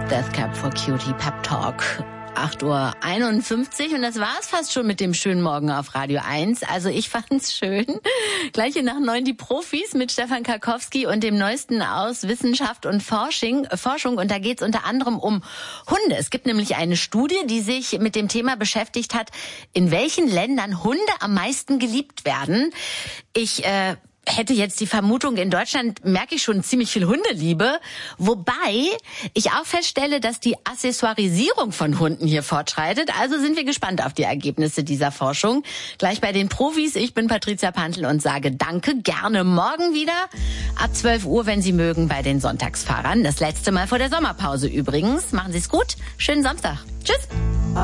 Death Cab for Cutie Pep Talk. 8:51 Uhr und das war's fast schon mit dem schönen Morgen auf Radio 1. Also ich fand's schön. Gleich hier nach 9 die Profis mit Stefan Karkowski und dem Neuesten aus Wissenschaft und Forschung. Und da geht's unter anderem um Hunde. Es gibt nämlich eine Studie, die sich mit dem Thema beschäftigt hat, in welchen Ländern Hunde am meisten geliebt werden. Ich hätte jetzt die Vermutung, in Deutschland merke ich schon ziemlich viel Hundeliebe, wobei ich auch feststelle, dass die Accessoirisierung von Hunden hier fortschreitet. Also sind wir gespannt auf die Ergebnisse dieser Forschung. Gleich bei den Profis. Ich bin Patricia Pantl und sage danke, gerne morgen wieder ab 12 Uhr, wenn Sie mögen, bei den Sonntagsfahrern. Das letzte Mal vor der Sommerpause übrigens. Machen Sie es gut. Schönen Samstag. Tschüss.